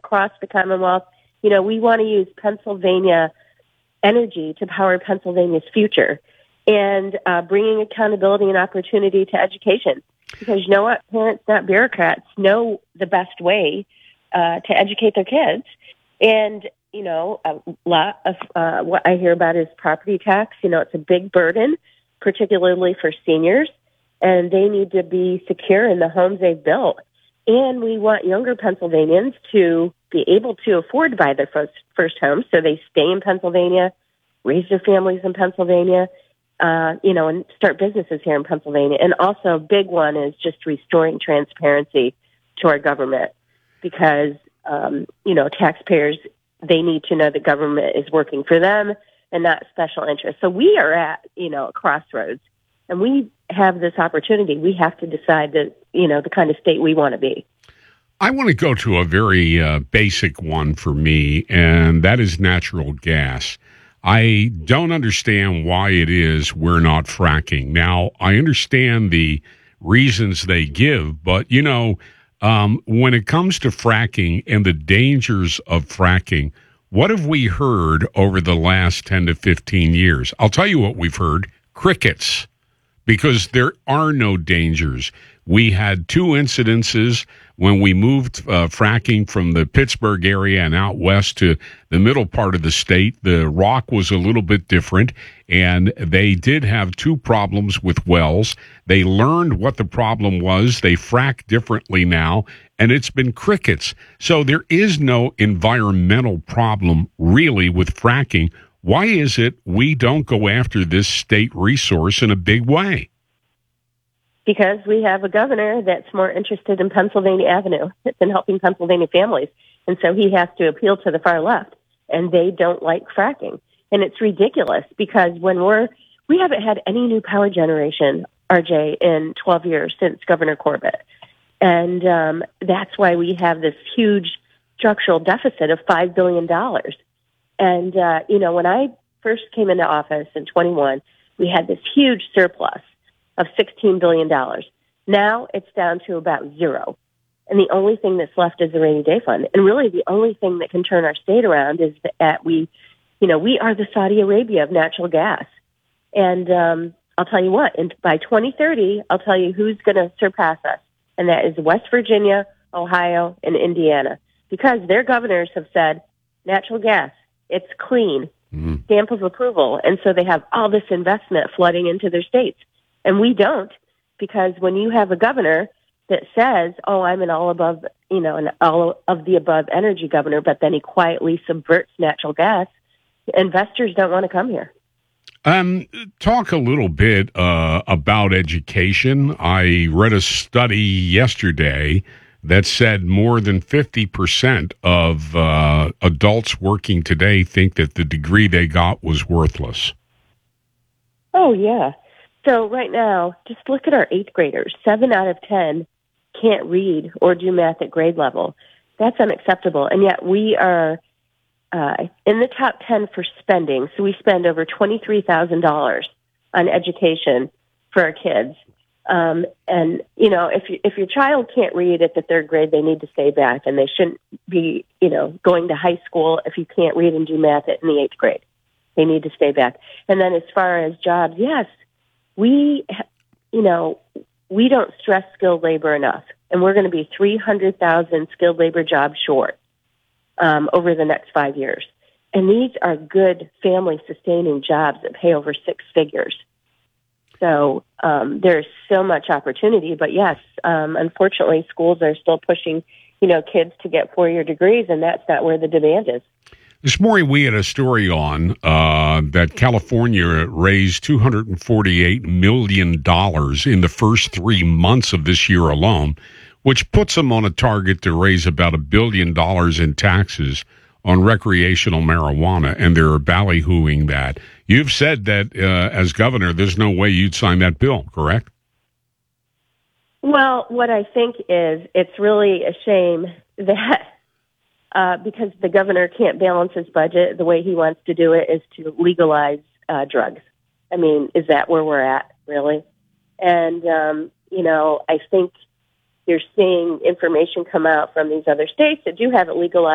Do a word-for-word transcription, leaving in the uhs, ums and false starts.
across the Commonwealth. You know, we want to use Pennsylvania energy to power Pennsylvania's future and uh, bringing accountability and opportunity to education. Because you know what? Parents, not bureaucrats, know the best way uh, to educate their kids. And, you know, a lot of uh, what I hear about is property tax. You know, it's a big burden, particularly for seniors, and they need to be secure in the homes they've built. And we want younger Pennsylvanians to be able to afford to buy their first, first home, so they stay in Pennsylvania, raise their families in Pennsylvania, uh, you know, and start businesses here in Pennsylvania. And also a big one is just restoring transparency to our government because, um, you know, taxpayers, they need to know the government is working for them and not special interests. So we are at, you know, a crossroads, and we have this opportunity. We have to decide that, you know, the kind of state we want to be. I want to go to a very uh, basic one for me, and that is natural gas. I don't understand why it is we're not fracking. Now, I understand the reasons they give, but, you know, um, when it comes to fracking and the dangers of fracking, what have we heard over the last ten to fifteen years? I'll tell you what we've heard. Crickets. Because there are no dangers. We had two incidences when we moved uh, fracking from the Pittsburgh area and out west to the middle part of the state. The rock was a little bit different, and they did have two problems with wells. They learned what the problem was. They frack differently now, and it's been crickets. So there is no environmental problem really with fracking. Why is it we don't go after this state resource in a big way? Because we have a governor that's more interested in Pennsylvania Avenue than helping Pennsylvania families. And so he has to appeal to the far left, and they don't like fracking. And it's ridiculous because when we're, we haven't had any new power generation, R J, in twelve years since Governor Corbett. And um, that's why we have this huge structural deficit of five billion dollars. And, uh, you know, when I first came into office in twenty-one, we had this huge surplus of sixteen billion dollars. Now it's down to about zero. And the only thing that's left is the rainy day fund. And really the only thing that can turn our state around is that we, you know, we are the Saudi Arabia of natural gas. And um, I'll tell you what, and by twenty thirty, I'll tell you who's going to surpass us. And that is West Virginia, Ohio, and Indiana. Because their governors have said, natural gas, it's clean, mm-hmm. stamp of approval. And so they have all this investment flooding into their states. And we don't, because when you have a governor that says, oh, I'm an all above, you know, an all of the above energy governor, but then he quietly subverts natural gas, investors don't want to come here. Um, talk a little bit uh, about education. I read a study yesterday that said more than fifty percent of uh, adults working today think that the degree they got was worthless. Oh, yeah. So right now, just look at our eighth graders. Seven out of ten can't read or do math at grade level. That's unacceptable. And yet we are uh, in the top ten for spending. So we spend over twenty-three thousand dollars on education for our kids. Um, and, you know, if you, if your child can't read at the third grade, they need to stay back. And they shouldn't be, you know, going to high school if you can't read and do math in the eighth grade. They need to stay back. And then as far as jobs, yes, we, you know, we don't stress skilled labor enough, and we're going to be three hundred thousand skilled labor jobs short um, over the next five years. And these are good family-sustaining jobs that pay over six figures. So um, there's so much opportunity. But yes, um, unfortunately, schools are still pushing, you know, kids to get four-year degrees, and that's not where the demand is. This morning, we had a story on uh, that California raised two hundred forty-eight million dollars in the first three months of this year alone, which puts them on a target to raise about a billion dollars in taxes on recreational marijuana, and they're ballyhooing that. You've said that uh, as governor, there's no way you'd sign that bill, correct? Well, what I think is it's really a shame that Uh, because the governor can't balance his budget, the way he wants to do it is to legalize uh, drugs. I mean, is that where we're at, really? And, um, you know, I think you're seeing information come out from these other states that do have it legalized.